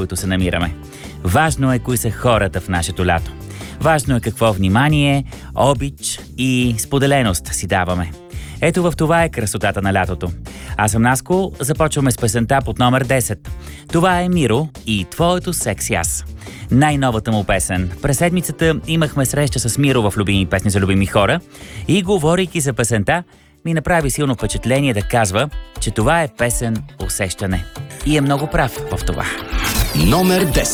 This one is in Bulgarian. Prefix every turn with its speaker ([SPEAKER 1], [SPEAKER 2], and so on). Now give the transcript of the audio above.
[SPEAKER 1] които се намираме. Важно е кои са хората в нашето лято. Важно е какво внимание, обич и споделеност си даваме. Ето в това е красотата на лятото. Аз съм Наско, започваме с песента под номер 10. Това е Миро и твоето секси аз. Най-новата му песен. През седмицата имахме среща с Миро в любими песни за любими хора и говорейки за песента, ми направи силно впечатление да казва, че това е песен усещане. И е много прав в това.
[SPEAKER 2] Номер 10.